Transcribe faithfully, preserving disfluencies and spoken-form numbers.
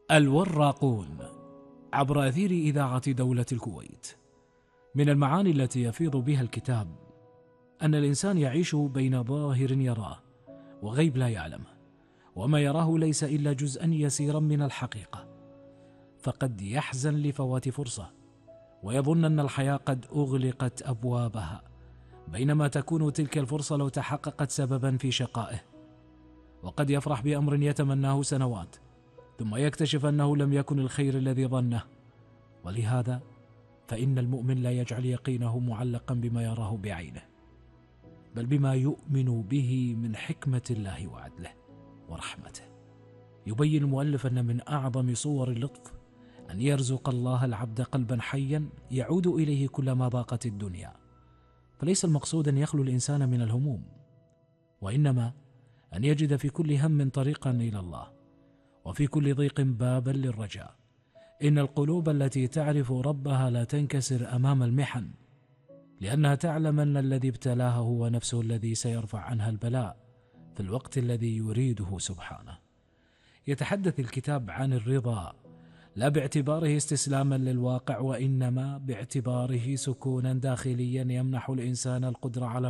الوراقون عبر أثير إذاعة دولة الكويت. من المعاني التي يفيض بها الكتاب أن الإنسان يعيش بين ظاهر يراه وغيب لا يعلمه، وما يراه ليس إلا جزءا يسيرا من الحقيقة، فقد يحزن لفوات فرصة ويظن أن الحياة قد أغلقت أبوابها، بينما تكون تلك الفرصة لو تحققت سببا في شقائه. وقد يفرح بأمر يتمناه سنوات ثم يكتشف أنه لم يكن الخير الذي ظنه. ولهذا فإن المؤمن لا يجعل يقينه معلقا بما يراه بعينه، بل بما يؤمن به من حكمة الله وعدله ورحمته. يبين المؤلف أن من أعظم صور اللطف أن يرزق الله العبد قلبا حيا يعود إليه كلما ضاقت الدنيا. فليس المقصود أن يخلو الإنسان من الهموم، وإنما أن يجد في كل هم طريقا إلى الله، وفي كل ضيق بابا للرجاء. إن القلوب التي تعرف ربها لا تنكسر أمام المحن، لأنها تعلم أن الذي ابتلاها هو نفسه الذي سيرفع عنها البلاء في الوقت الذي يريده سبحانه. يتحدث الكتاب عن الرضا لا باعتباره استسلاما للواقع، وإنما باعتباره سكونا داخليا يمنح الإنسان القدرة على